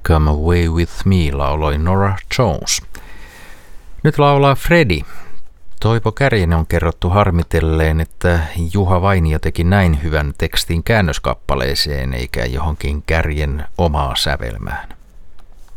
Come Away With Me lauloi Norah Jones. Nyt laulaa Freddie. Toivo Kärjenen on kerrottu harmitelleen, että Juha Vainio teki näin hyvän tekstin käännöskappaleeseen eikä johonkin Kärjen omaa sävelmään.